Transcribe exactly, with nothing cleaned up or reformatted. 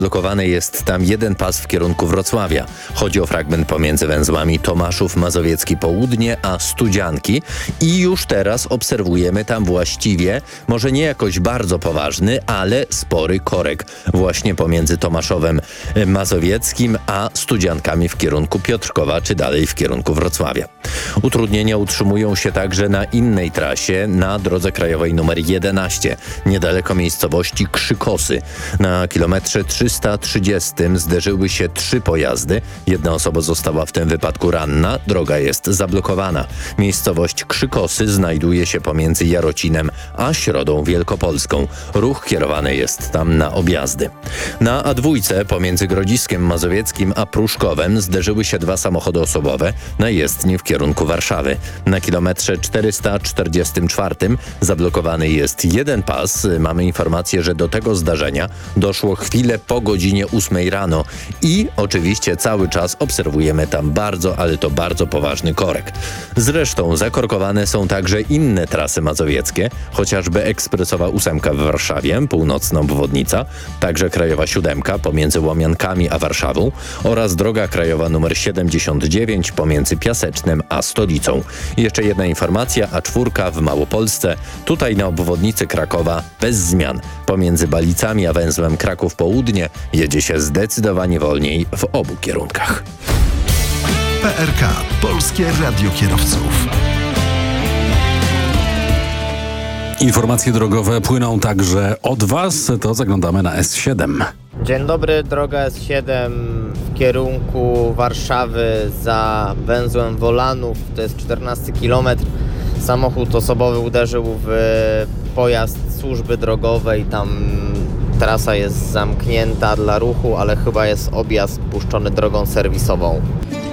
Blokowany jest tam jeden pas w kierunku Wrocławia. Chodzi o fragment pomiędzy węzłami Tomaszów Mazowiecki Południe a Studzianki i już teraz obserwujemy tam właściwie, może nie jakoś bardzo poważny, ale spory korek właśnie pomiędzy Tomaszowem Mazowieckim a Studziankami w kierunku Piotrkowa czy dalej w kierunku Wrocławia. Utrudnienia utrzymują się także na innej trasie, na drodze krajowej nr jedenaście, niedaleko miejscowości Krzykosy. Na kilometrze trzysta trzydziestym zderzyły się trzy pojazdy. Jedna osoba została w tym wypadku ranna. Droga jest zablokowana. Miejscowość Krzykosy znajduje się pomiędzy Jarocinem a Środą Wielkopolską. Ruch kierowany jest tam na objazdy. Na A dwa pomiędzy Grodziskiem Mazowieckim a Pruszkowem zderzyły się dwa samochody osobowe na jezdni w kierunku Warszawy. Na kilometrze czterysta czterdziestym czwartym zablokowany jest jeden pas. Mamy informację, że do tego zdarzenia doszło chwilę po godzinie ósmej rano i oczywiście cały czas obserwujemy tam bardzo, ale to bardzo poważny korek. Zresztą zakorkowane są także inne trasy mazowieckie, chociażby ekspresowa ósemka w Warszawie, północna obwodnica, także krajowa siódemka pomiędzy Łomiankami a Warszawą oraz droga krajowa nr siedemdziesiąt dziewięć pomiędzy Piasecznem a Stolicą. I jeszcze jedna informacja, A cztery w Małopolsce, tutaj na obwodnicy Krakowa bez zmian. Pomiędzy Balicami a węzłem Kraków Południe jedzie się zdecydowanie wolniej w obu kierunkach. P R K. Polskie Radio Kierowców. Informacje drogowe płyną także od Was, to zaglądamy na S siedem. Dzień dobry, droga S siedem w kierunku Warszawy za węzłem Wolanów, to jest czternasty kilometr. Samochód osobowy uderzył w pojazd służby drogowej, tam trasa jest zamknięta dla ruchu, ale chyba jest objazd puszczony drogą serwisową.